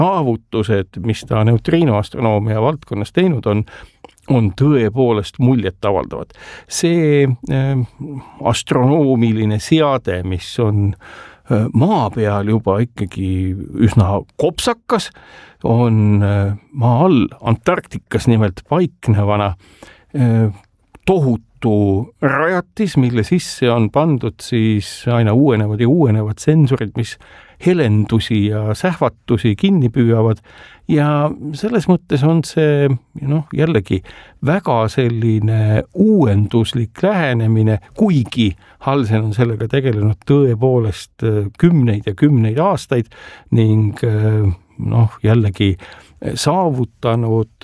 saavutused, mis ta neutriinoastronoomia valdkonnas teinud on tõepoolest muljet avaldavad. See astronoomiline seade, mis on maa peal juba ikkagi üsna kopsakas, on maa all Antarktikas nimelt paiknevana tohutu rajatis, mille sisse on pandud siis aina uuenevad sensorid, mis helendusi ja sähvatusi kinni püüavad ja selles mõttes on see jällegi väga selline uuenduslik lähenemine, kuigi Halsen on sellega tegelenud tõepoolest kümneid ja kümneid aastaid ning jällegi saavutanud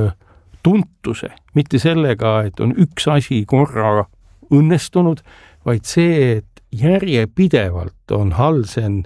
tuntuse, mitte sellega, et on üks asi korra õnnestunud, vaid see, et järjepidevalt on Halsen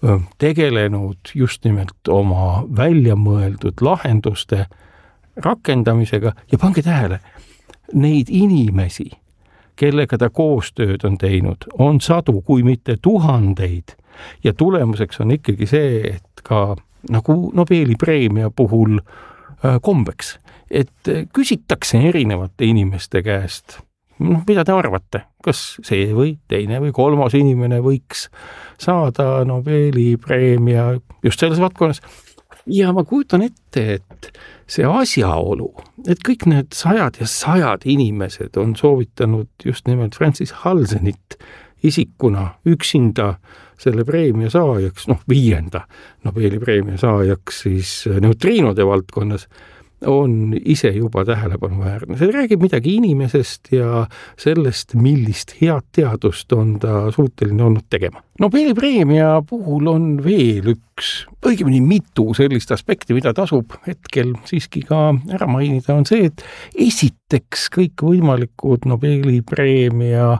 tegelenud just nimelt oma väljamõeldud lahenduste rakendamisega ja pange tähele, neid inimesi, kellega ta koostööd on teinud, on sadu, kui mitte tuhandeid ja tulemuseks on ikkagi see, et ka nagu Nobeli preemia puhul kombeks, et küsitakse erinevate inimeste käest, mida te arvate, kas see või teine või kolmas inimene võiks saada Nobeli preemia just selles valdkonnas. Ja ma kujutan ette, et see asjaolu, et kõik need sajad inimesed on soovitanud just nimelt Francis Halsenit isikuna üksinda selle preemia saajaks, 5. Nobeli preemia saajaks siis neutriinode valdkonnas, on ise juba tähelepanuväärne. See räägib midagi inimesest ja sellest, millist head teadust on ta suuteline olnud tegema. Nobeli preemia puhul on veel üks, õigemini mitu sellist aspekti, mida tasub hetkel siiski ka ära mainida, on see, et esiteks kõik võimalikud Nobeli preemia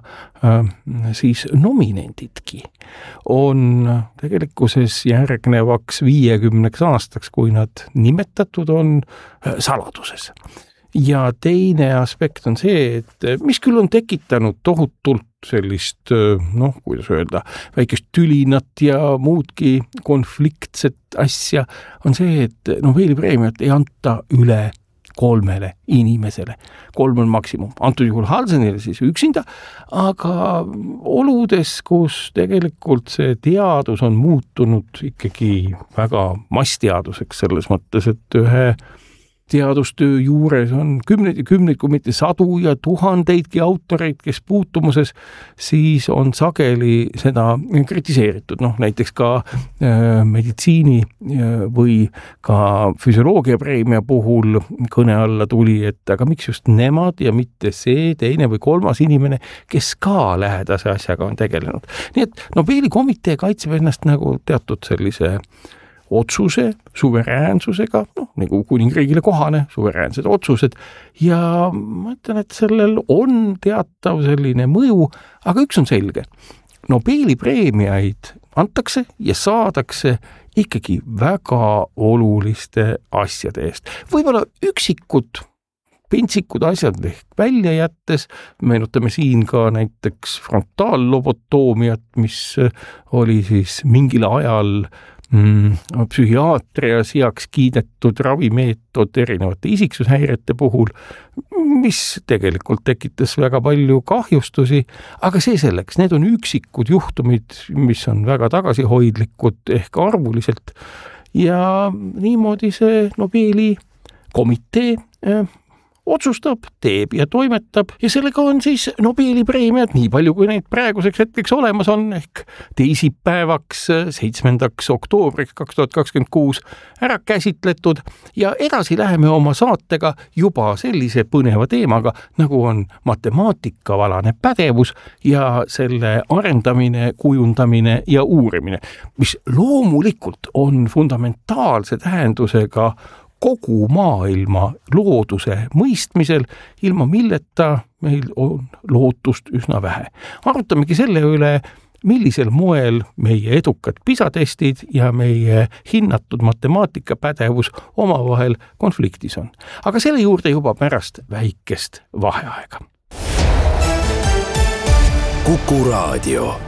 siis nominendidki on tegelikkuses järgnevaks 50 aastaks, kui nad nimetatud on saladuses. Ja teine aspekt on see, et mis küll on tekitanud tohutult sellist, kuidas öelda, väikest tülinat ja muudki konfliktset asja, on see, et Nobeli preemiat ei anta üle 3 inimesele. 3 on maksimum. Antud juhul Halsenile siis üksinda, aga oludes, kus tegelikult see teadus on muutunud ikkagi väga massteaduseks selles mõttes, et ühe teadustöö juures on kümneid ja kümneid, kui mitte sadu ja tuhandeidki autoreid, kes puutumuses, siis on sageli seda kritiseeritud. Näiteks ka meditsiini või ka füsioloogia preemia puhul kõne alla tuli, et aga miks just nemad ja mitte see teine või kolmas inimene, kes ka lähedase asjaga on tegelenud. Nii et Nobeli komitee kaitseb ennast nagu teatud sellise otsuse, suveräänsusega, nagu kuningriigile kohane, suveräänsed otsused ja ma ütlen, et sellel on teatav selline mõju, aga üks on selge. Nobeli preemiaid antakse ja saadakse ikkagi väga oluliste asjade eest. Võib-olla üksikud pintsikud asjad ehk välja jättes, meenutame siin ka näiteks frontaallobotoomia, mis oli siis mingil ajal psühhiaatrias heaks kiidetud ravimeetod erinevate isiksushäirete puhul, mis tegelikult tekitas väga palju kahjustusi, aga see selleks, need on üksikud juhtumid, mis on väga tagasihoidlikud ehk arvuliselt ja niimoodi see Nobeli komitee otsustab, teeb ja toimetab ja sellega on siis Nobeli preemiad, nii palju kui neid praeguseks hetkeks olemas on, ehk teisipäevaks 7. oktoobriks 2026 ära käsitletud ja edasi läheme oma saatega juba sellise põneva teemaga, nagu on matemaatikavalane pädevus ja selle arendamine, kujundamine ja uurimine, mis loomulikult on fundamentaalse tähendusega kogu maailma looduse mõistmisel, ilma milleta meil on lootust üsna vähe. Arutamegi selle üle, millisel moel meie edukad PISA-testid ja meie hinnatud matemaatikapädevus omavahel konfliktis on. Aga selle juurde juba pärast väikest vaheaega. Kuku Raadio.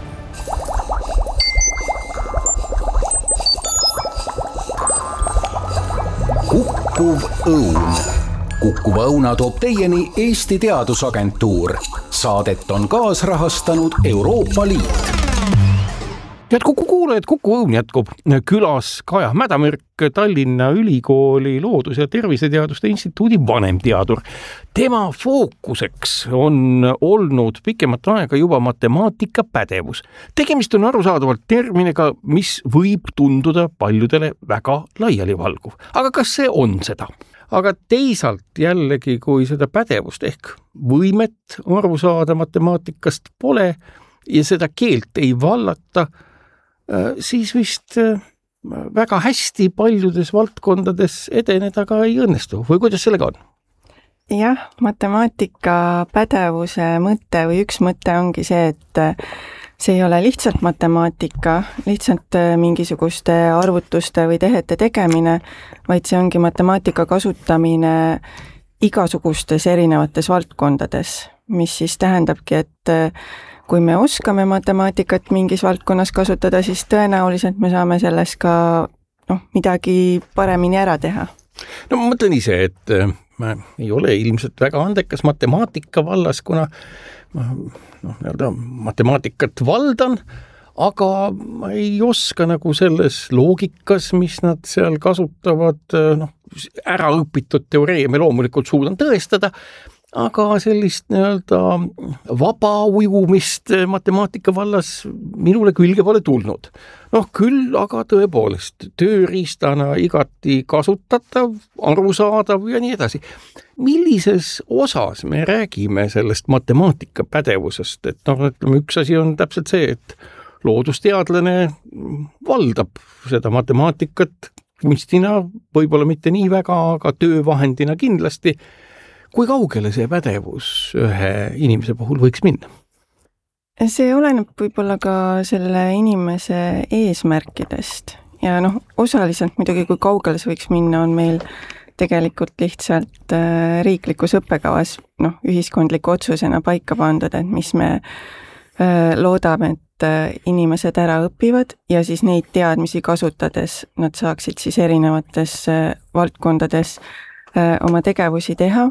Kukkuv õun. Kukkuva õuna toob teieni Eesti Teadusagentuur. Saadet on kaasrahastanud Euroopa Liit. Head Kuku kuulajad, Kuku õun jätkub. Külas Kaja Mädamürk, Tallinna Ülikooli Loodus- ja Terviseteaduste Instituudi vanemteadur. Tema fookuseks on olnud pikemat aega juba matemaatikapädevus. Tegemist on arusaadavalt terminiga, mis võib tunduda paljudele väga laialivalguv. Aga kas see on seda? Aga teisalt jällegi, kui seda pädevust ehk võimet aru saada matemaatikast pole ja seda keelt ei vallata, siis vist väga hästi paljudes valdkondades edeneda ka ei õnnestu. Või kuidas sellega on? Jah, matemaatika pädevuse mõte või üks mõte ongi see, et see ei ole lihtsalt matemaatika, lihtsalt mingisuguste arvutuste või tehete tegemine, vaid see ongi matemaatika kasutamine igasugustes erinevates valdkondades, mis siis tähendabki, et kui me oskame matemaatikat mingis valdkonnas kasutada, siis tõenäoliselt me saame selles ka midagi paremini ära teha. No ma mõtlen ise, et ma ei ole ilmselt väga andekas matemaatika vallas, kuna matemaatikat valdan, aga ma ei oska nagu selles loogikas, mis nad seal kasutavad, ära õpitud teoreeme loomulikult suudan tõestada, aga sellist vaba ujumist matemaatika vallas minule külge pole tulnud. Küll aga tõepoolest tööriistana igati kasutatav, arusaadav ja nii edasi. Millises osas me räägime sellest matemaatika pädevusest? Et ütleme, üks asi on täpselt see, et loodusteadlane valdab seda matemaatikat kunstina, võib-olla mitte nii väga, aga töövahendina kindlasti. Kui kaugele see pädevus ühe inimese puhul võiks minna? See oleneb võib-olla ka selle inimese eesmärkidest ja osaliselt muidugi kui kaugele see võiks minna, on meil tegelikult lihtsalt riiklikus õppekavas ühiskondliku otsusena paika pandud, et mis me loodame, et inimesed ära õpivad ja siis neid teadmisi kasutades nad saaksid siis erinevates valdkondades oma tegevusi teha.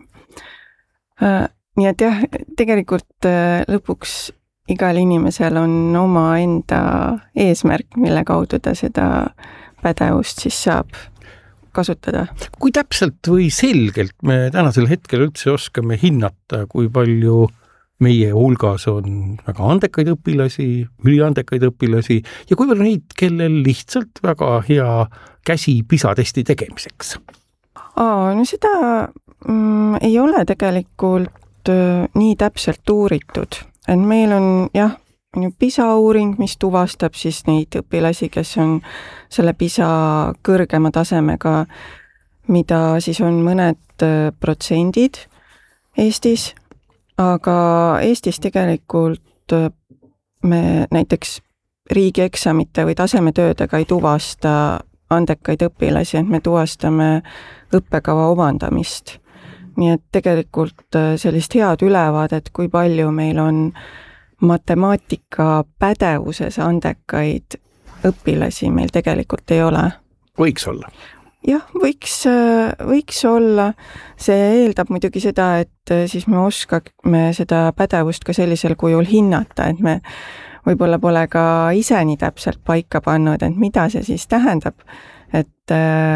Nii et jah, tegelikult lõpuks igal inimesel on oma enda eesmärk, mille kaudu ta seda pädevust siis saab kasutada. Kui täpselt või selgelt me tänasel hetkel üldse oskame hinnata, kui palju meie hulgas on väga andekaid õpilasi, üliandekaid õpilasi ja kui palju neid, kellel lihtsalt väga hea käsi PISA-testi tegemiseks? Seda ei ole tegelikult nii täpselt uuritud, et meil on PISA uuring, mis tuvastab siis neid õpilasi, kes on selle PISA kõrgema tasemega, mida siis on mõned protsendid Eestis, aga Eestis tegelikult me näiteks riigieksamite või tasemetöödega ei tuvasta andekaid õpilasi, et me tuvastame õppekava omandamist. Nii et tegelikult sellist head ülevaadet, kui palju meil on matemaatika pädevuses andekaid õpilasi, meil tegelikult ei ole. Võiks olla? Jah, võiks olla. See eeldab muidugi seda, et siis me oskame seda pädevust ka sellisel kujul hinnata, et me võib-olla pole ka ise nii täpselt paika pannud, et mida see siis tähendab, et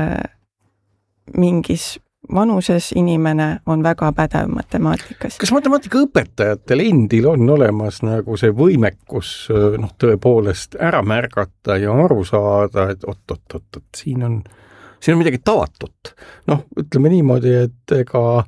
mingis vanuses inimene on väga pädev matemaatikas. Kas matemaatikaõpetajatel endil on olemas nagu see võimekus tõepoolest ära märgata ja aru saada, et oot, siin on midagi tavatut. Ütleme niimoodi, et ega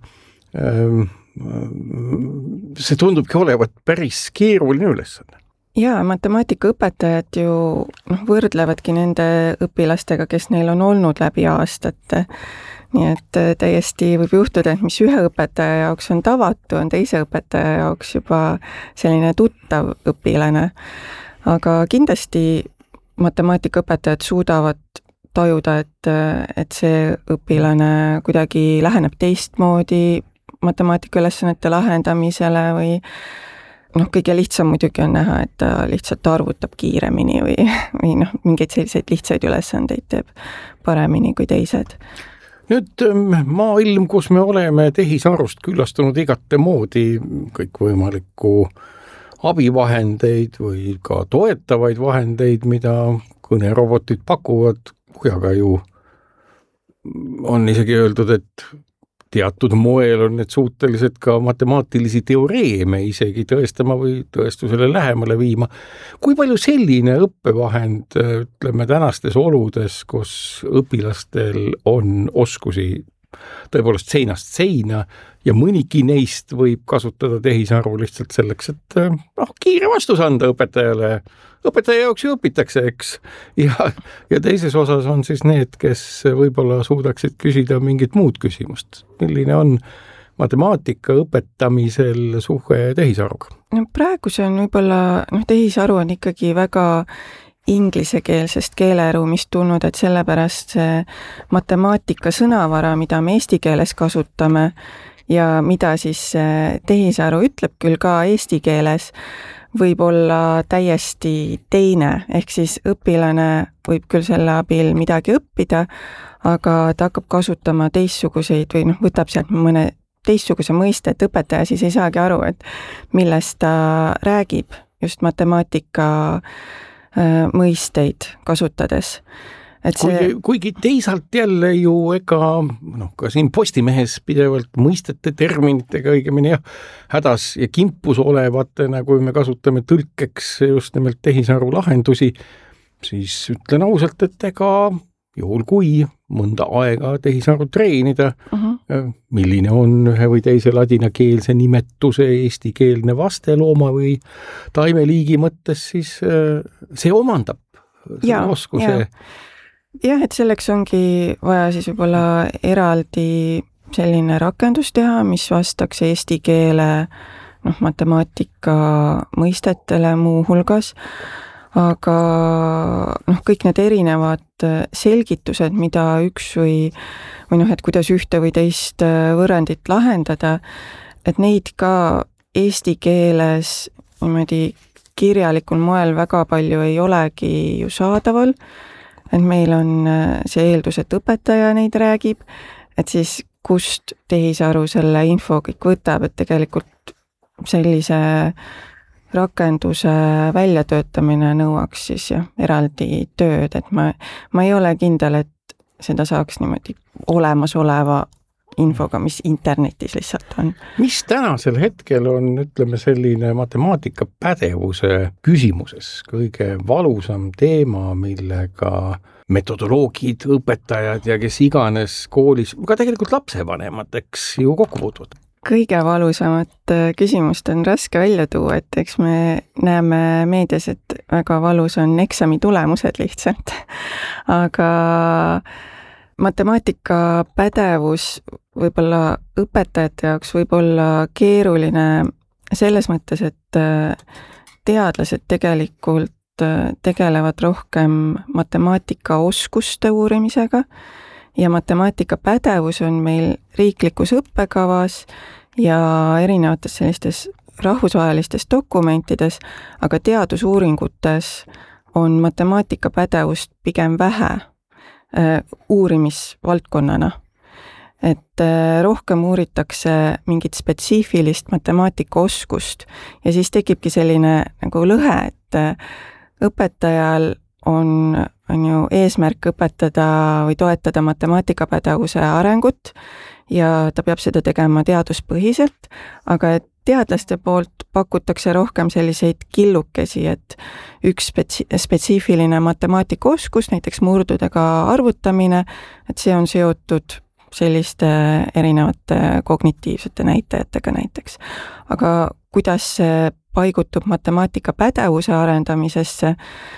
see tundubki olevat päris keeruline ülesanne. Jaa, matemaatikaõpetajad ju võrdlevadki nende õpilastega, kes neil on olnud läbi aastate. Nii et täiesti võib juhtuda, et mis ühe õpetaja jaoks on tavatu, on teise õpetaja jaoks juba selline tuttav õpilane. Aga kindlasti matemaatikaõpetajad suudavad tajuda, et see õpilane kuidagi läheneb teistmoodi matemaatikaülesannete lahendamisele või kõige lihtsam muidugi on näha, et ta lihtsalt arvutab kiiremini või mingeid selliseid lihtsaid ülesandeid teeb paremini kui teised. Nüüd maailm, kus me oleme tehisarust küllastunud igate moodi, kõikvõimalikku abivahendeid või ka toetavaid vahendeid, mida kõnerobotid pakuvad, aga ju on isegi öeldud, et teatud moel on need suutelised ka matemaatilisi teoreeme isegi tõestama või tõestusele lähemale viima. Kui palju selline õppevahend, ütleme tänastes oludes, kus õpilastel on oskusi tõepoolest seinast seina ja mõnigi neist võib kasutada tehisaru lihtsalt selleks, et kiire vastus anda õpetajale. Õpetaja jaoks ju õpitakse, eks. Ja teises osas on siis need, kes võib-olla suudaksid küsida mingit muud küsimust. Milline on matemaatika õpetamisel suhe tehisaruga? No praegu see on võib-olla, tehisaru on ikkagi väga inglisekeelsest keeleruumist tulnud, et sellepärast see matemaatika sõnavara, mida me eesti keeles kasutame ja mida siis tehisaru ütleb küll ka eesti keeles, võib olla täiesti teine, ehk siis õpilane võib küll selle abil midagi õppida, aga ta hakkab kasutama teistsuguseid või võtab sealt mõne teistsuguse mõiste, et õpetaja siis ei saagi aru, et millest ta räägib just matemaatika mõisteid kasutades. Kuigi teisalt jälle ju ka siin Postimehes pidevalt mõistete terminitega õigemini hädas ja kimpus olevatena, kui me kasutame tõlkeks just nimelt tehisaru lahendusi, siis ütlen ausalt, et juhul kui mõnda aega tehisaru treenida, milline on ühe või teise ladinakeelse nimetuse eestikeelne vaste looma või taimeliigi mõttes, siis see omandab selle oskuse. Jah, et selleks ongi vaja siis võib-olla eraldi selline rakendus teha, mis vastaks eesti keele matemaatika mõistetele muu hulgas, aga kõik need erinevad selgitused, mida üks või et kuidas ühte või teist võrrandit lahendada, et neid ka eesti keeles niimoodi kirjalikul moel väga palju ei olegi ju saadaval, et meil on see eeldus, et õpetaja neid räägib, et siis kust tehisaru selle info kõik võtab, et tegelikult sellise rakenduse väljatöötamine nõuaks siis eraldi tööd, et ma ei ole kindel, et seda saaks niimoodi olemasoleva infoga, mis internetis lihtsalt on. Mis tänasel hetkel on, ütleme, selline matemaatika pädevuse küsimuses kõige valusam teema, millega metodoloogid, õpetajad ja kes iganes koolis, ka tegelikult lapsevanemad, eks ju kokku puutuvad? Kõige valusamat küsimust on raske välja tuua, et eks me näeme meedias, et väga valus on eksami tulemused lihtsalt. Aga matemaatika pädevus võib-olla õpetajate jaoks võib olla keeruline selles mõttes, et teadlased tegelikult tegelevad rohkem matemaatika oskuste uurimisega ja matemaatika pädevus on meil riiklikus õppekavas ja erinevates sellistes rahvusvahelistes dokumentides, aga teadusuuringutes on matemaatika pädevust pigem vähe uurimisvaldkonnana. Et rohkem uuritakse mingit spetsiifilist matemaatika-oskust ja siis tekibki selline nagu lõhe, et õpetajal on ju eesmärk õpetada või toetada matemaatikapädevuse arengut ja ta peab seda tegema teaduspõhiselt, aga et teadlaste poolt pakutakse rohkem selliseid killukesi, et üks spetsiifiline matemaatikaoskus, näiteks murdudega arvutamine, et see on seotud selliste erinevate kognitiivsete näitajatega näiteks. Aga kuidas see paigutub matemaatika pädevuse arendamisesse,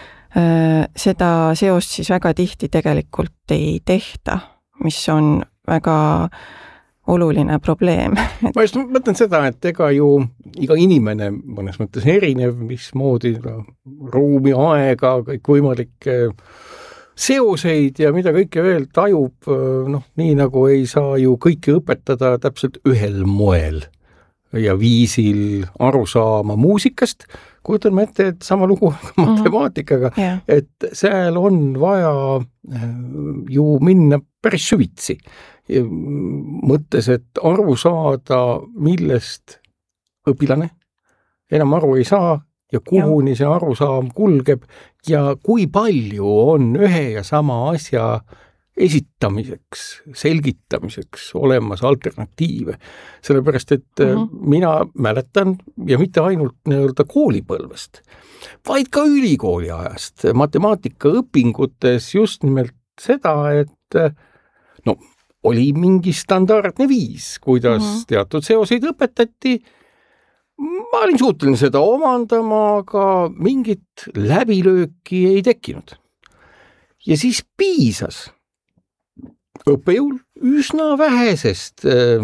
seda seost siis väga tihti tegelikult ei tehta, mis on väga oluline probleem. Ma just mõtlen seda, et ega ju iga inimene mõnes mõttes erinev, mismoodi ruumi, aega, kõik võimalikke seoseid ja mida kõike veel tajub, nii nagu ei saa ju kõike õpetada täpselt ühel moel ja viisil aru saama muusikast, kujutan ma ette, et sama lugu matemaatikaga, et seal on vaja ju minna päris süvitsi. Mõttes, et aru saada, millest õpilane enam aru ei saa ja kuhuni see arusaam kulgeb ja kui palju on ühe ja sama asja esitamiseks, selgitamiseks olemas alternatiive. Sellepärast, et mina mäletan ja mitte ainult nii-öelda koolipõlvest, vaid ka ülikooli ajast matemaatikaõpingutes just nimelt seda, et oli mingi standardne viis, kuidas teatud seoseid õpetati. Ma olin suuteline seda omandama, aga mingit läbilööki ei tekkinud. Ja siis piisas õppejõul üsna vähesest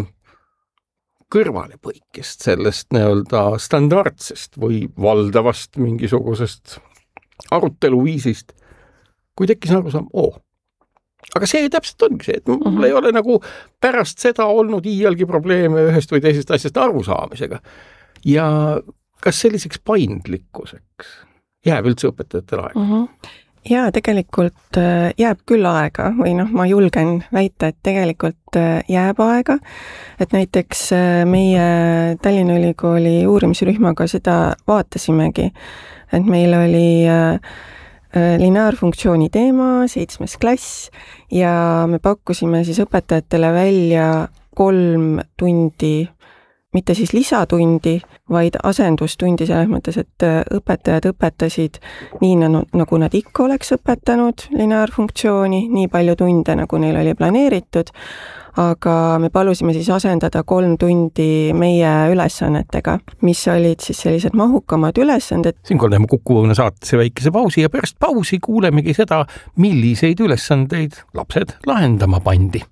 kõrvalepõikest sellest nii-öelda standardsest või valdavast mingisugusest aruteluviisist, kui tekkis arusaam, aga see täpselt ongi see, et mul ei ole nagu pärast seda olnud iialgi probleeme ühest või teisest asjast arusaamisega. Ja kas selliseks paindlikkuseks jääb üldse õpetajatel aega? Jaa, tegelikult jääb küll aega või ma julgen väita, et tegelikult jääb aega, et näiteks meie Tallinna Ülikooli uurimisrühmaga seda vaatasimegi, et meil oli lineaarfunktsiooni teema, 7. klass ja me pakkusime siis õpetajatele välja 3 tundi, mitte siis lisatundi, vaid asendustundi selles mõttes, et õpetajad õpetasid nii, nagu nad ikka oleks õpetanud lineaarfunktsiooni, nii palju tunde, nagu neil oli planeeritud, aga me palusime siis asendada 3 tundi meie ülesannetega, mis olid siis sellised mahukamad ülesanded. Siinkohal teeme Kuku Õuna saatesse väikese pausi ja pärast pausi kuulemegi seda, milliseid ülesandeid lapsed lahendama pandi.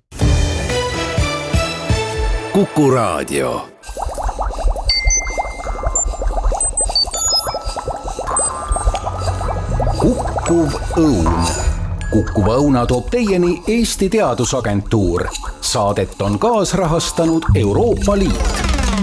Kuku Raadio. Kukkuv Õun. Kukkuva Õuna toob teieni Eesti Teadusagentuur. Saadet on kaasrahastanud Euroopa Liit.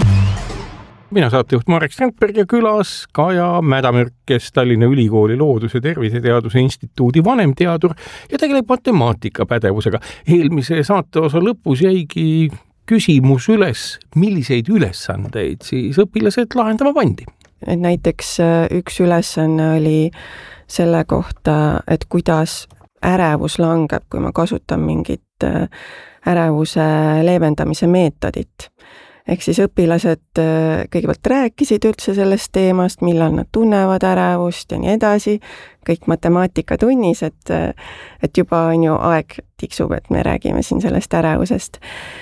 Mina saatejuht Marek Strandberg ja külas Kaja Mädamürk, kes Tallinna Ülikooli Loodus- ja Terviseteaduse Instituudi vanemteadur ja tegeleb matemaatikapädevusega. Eelmise saateosa lõpus jäigi küsimus üles, milliseid ülesandeid siis õpilased lahendama pandi. Et näiteks üks ülesanne oli selle kohta, et kuidas ärevus langeb, kui ma kasutan mingit ärevuse leevendamise meetodit. Ehk siis õpilased kõigepealt rääkisid üldse sellest teemast, millal nad tunnevad ärevust ja nii edasi, kõik matemaatikatunnis, et juba on ju aeg tiksub, et me räägime siin sellest ärevusest.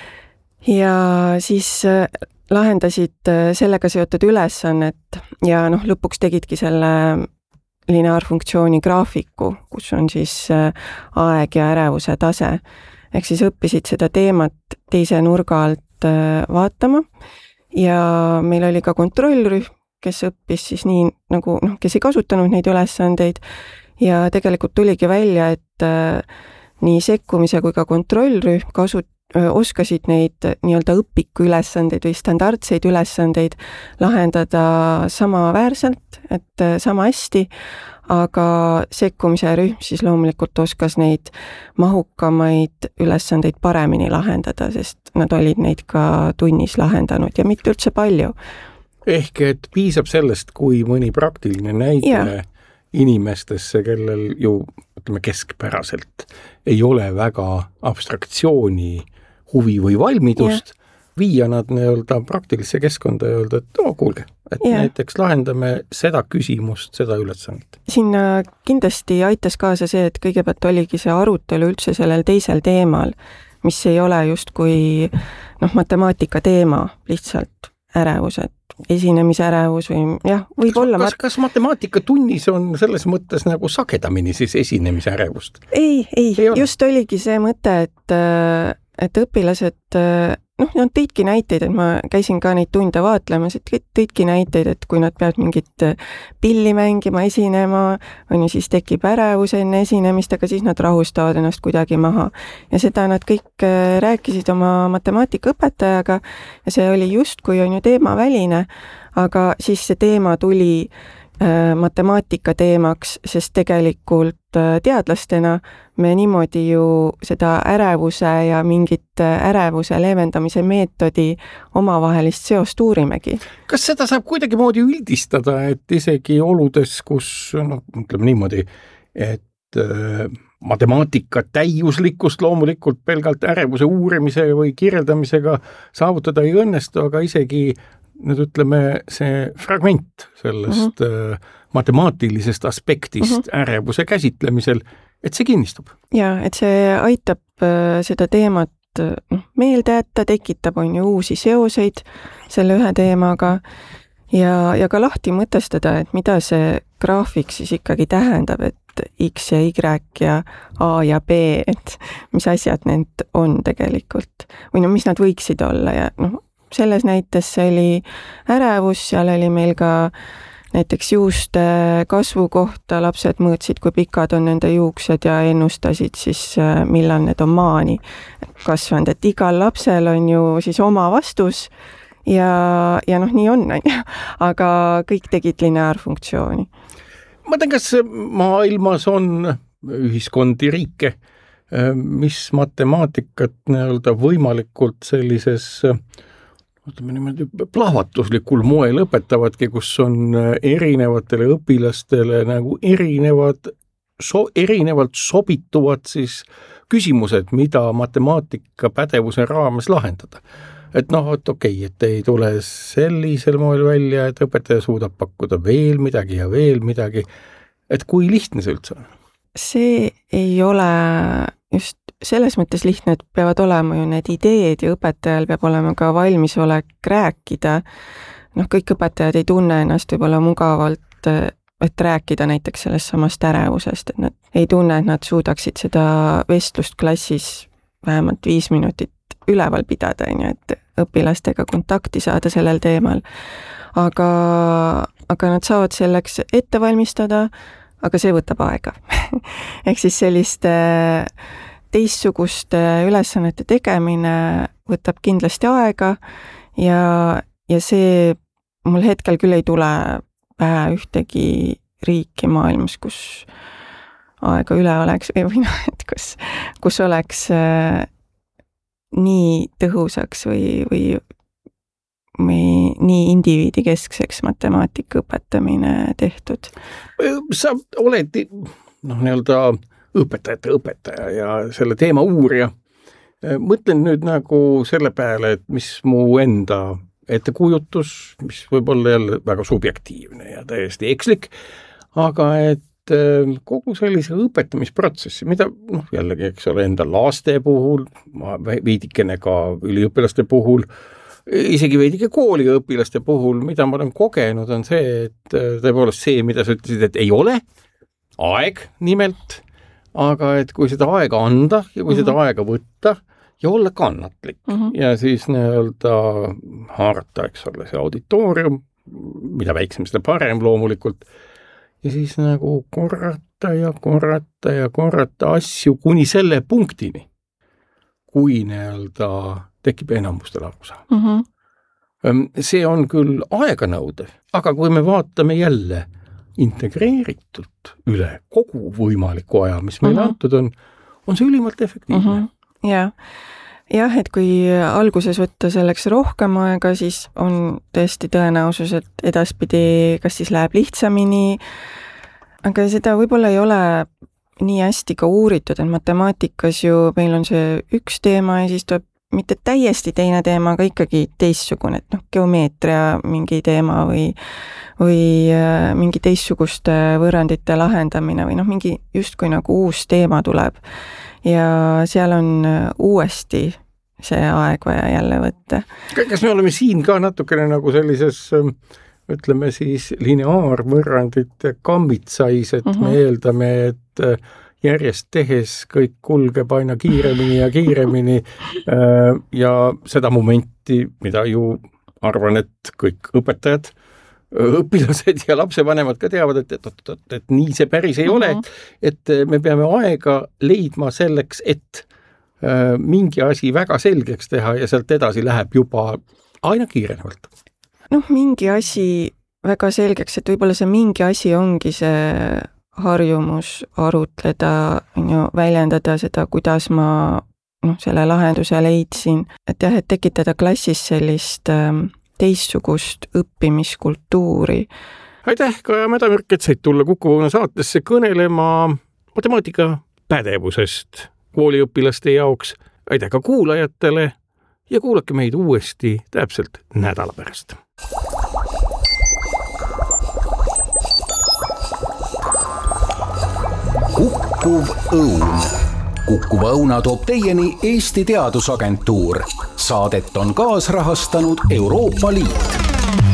Ja siis lahendasid sellega seotud ülesannet ja lõpuks tegidki selle lineaarfunktsiooni graafiku, kus on siis aeg ja ärevuse tase. Ehk siis õppisid seda teemat teise nurga alt vaatama ja meil oli ka kontrollrühm, kes õppis siis nii nagu, kes ei kasutanud neid ülesandeid ja tegelikult tuligi välja, et nii sekkumise kui ka kontrollrühm oskasid neid nii-öelda õpiku ülesandeid või standardseid ülesandeid lahendada samaväärselt, et sama hästi, aga sekkumise rühm siis loomulikult oskas neid mahukamaid ülesandeid paremini lahendada, sest nad olid neid ka tunnis lahendanud ja mitte üldse palju. Ehk et piisab sellest, kui mõni praktiline näide inimestesse, kellel ju keskpäraselt ei ole väga abstraktsiooni huvi või valmidust, viia nad nii-öelda praktilisse keskkonda ja öelda, et kuulge, et näiteks lahendame seda küsimust, seda ülesannet. Sinna kindlasti aitas kaasa see, et kõigepealt oligi see arutelu üldse sellel teisel teemal, mis ei ole justkui matemaatika teema, lihtsalt ärevused, esinemisärevus või võib olla... Kas matemaatikatunnis on selles mõttes nagu sagedamini siis esinemisärevust? Ei, just oligi see mõte, et õpilased, nad tõidki näiteid, et ma käisin ka neid tunde vaatlemas, et tõidki näiteid, et kui nad peavad mingit pilli mängima, esinema, siis tekib ärevus enne esinemist, aga siis nad rahustavad ennast kuidagi maha. Ja seda nad kõik rääkisid oma matemaatikaõpetajaga ja see oli just, kui on ju teemaväline, aga siis see teema tuli matemaatika teemaks, sest tegelikult teadlastena me niimoodi ju seda ärevuse ja mingit ärevuse leevendamise meetodi omavahelist seost uurimegi. Kas seda saab kuidagimoodi üldistada, et isegi oludes, kus, ütleme niimoodi, et matemaatika täiuslikkust loomulikult pelgalt ärevuse uurimise või kirjeldamisega saavutada ei õnnestu, aga isegi nüüd ütleme, see fragment sellest matemaatilisest aspektist ärevuse käsitlemisel, et see kinnistub. Ja, et see aitab seda teemat meelde jätta, tekitab uusi seoseid selle ühe teemaga ja ka lahti mõtestada, et mida see graafik siis ikkagi tähendab, et X ja Y ja A ja B, et mis asjad need on tegelikult või mis nad võiksid olla ja selles näites oli ärevus, seal oli meil ka näiteks juuste kasvu kohta, lapsed mõõtsid, kui pikad on nende juuksed ja ennustasid siis, millal need on maani kasvanud, et igal lapsel on ju siis oma vastus ja nii on, aga kõik tegid lineaarfunktsiooni. Ma tean, kas maailmas on ühiskondi, riike, mis matemaatikat võimalikult sellises niimoodi plahvatuslikul moel õpetavadki, kus on erinevatele õpilastele erinevalt sobituvad siis küsimused, mida matemaatika pädevuse raames lahendada. Et okei, et ei tule sellisel moel välja, et õpetaja suudab pakkuda veel midagi ja veel midagi. Et kui lihtne see üldse on? See ei ole just selles mõttes lihtne, et peavad olema ju need ideed ja õpetajal peab olema ka valmisolek rääkida. Kõik õpetajad ei tunne ennast võib-olla mugavalt, et rääkida näiteks sellest samast ärevusest, et nad ei tunne, et nad suudaksid seda vestlust klassis vähemalt 5 minutit üleval pidada, et õpilastega kontakti saada sellel teemal. Aga nad saavad selleks ette valmistada, aga see võtab aega. Ehk siis selliste teistsuguste ülesannete tegemine võtab kindlasti aega ja see mul hetkel küll ei tule pähe ühtegi riiki maailmas, kus aega üle oleks või et kus oleks nii tõhusaks või nii indiviidikeskseks matemaatika õpetamine tehtud. Sa oled õpetajate õpetaja ja selle teema uurija. Mõtlen nüüd selle peale, et mis mu enda ettekujutus, mis võib olla jälle väga subjektiivne ja täiesti ekslik, aga et kogu sellise õpetamisprotsessi, mida jällegi, eks ole, enda laste puhul, veidikene ka üliõpilaste puhul, isegi veidike kooliõpilaste puhul, mida ma olen kogenud, on see, et tõepoolest see, mida sa ütlesid, et ei ole aeg nimelt, aga et kui seda aega anda ja kui seda aega võtta ja olla kannatlik ja siis haarata, eks ole, see auditoorium, mida väiksem, seda parem loomulikult, ja siis korrata ja korrata ja korrata asju kuni selle punktini, kui tekib enamustel arusaam. See on küll aeganõudev, aga kui me vaatame jälle integreeritult üle kogu võimaliku aja, mis meile antud on see ülimalt efektiivne. Jah, et kui alguses võtta selleks rohkem aega, siis on tõesti tõenäosus, et edaspidi kas siis läheb lihtsamini, aga seda võib-olla ei ole nii hästi ka uuritud, et matemaatikas ju meil on see üks teema ja siis tuleb mitte täiesti teine teema, aga ikkagi teistsugune, et geomeetria mingi teema või mingi teistsuguste võrrandite lahendamine või mingi justkui uus teema tuleb ja seal on uuesti see aeg vaja jälle võtta. Kas me oleme siin ka natukene sellises, ütleme siis, lineaarvõrrandite kammitsais, et me eeldame, et järjest tehes kõik kulgeb aina kiiremini ja kiiremini ja seda momenti, mida ju arvan, et kõik õpetajad, õpilased ja lapsevanemad ka teavad, et nii see päris ei ole, et me peame aega leidma selleks, et mingi asi väga selgeks teha ja sealt edasi läheb juba aina kiirenevalt. Mingi asi väga selgeks, et võib-olla see mingi asi ongi see harjumus arutleda, väljendada seda, kuidas ma selle lahenduse leidsin. Et jah, et tekitada klassis sellist teistsugust õppimiskultuuri. Aitäh, Kaja Mädamürk, et said tulla Kuku Õuna saatesse kõnelema matemaatika pädevusest kooliõpilaste jaoks. Aitäh ka kuulajatele ja kuulake meid uuesti täpselt nädala pärast. Kukkuv Õun. Kukkuva Õuna toob teieni Eesti Teadusagentuur. Saadet on kaasrahastanud Euroopa Liit.